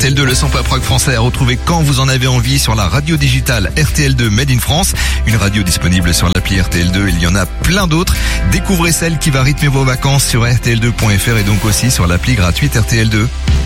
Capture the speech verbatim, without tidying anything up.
L deux, le cent pop rock français à retrouver quand vous en avez envie sur la radio digitale R T L deux Made in France. Une radio disponible sur l'appli R T L deux. Il y en a plein d'autres. Découvrez celle qui va rythmer vos vacances sur R T L deux point F R et donc aussi sur l'appli gratuite R T L deux.